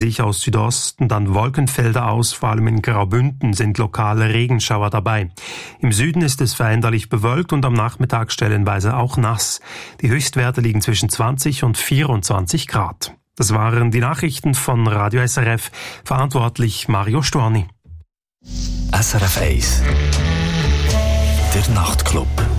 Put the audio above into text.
westlich, aus Südosten dann Wolkenfelder aus, vor allem in Graubünden sind lokale Regenschauer dabei. Im Süden ist es veränderlich bewölkt und am Nachmittag stellenweise auch nass. Die Höchstwerte liegen zwischen 20 und 24 Grad. Das waren die Nachrichten von Radio SRF, verantwortlich Mario Storni. SRF 1 Der Nachtclub.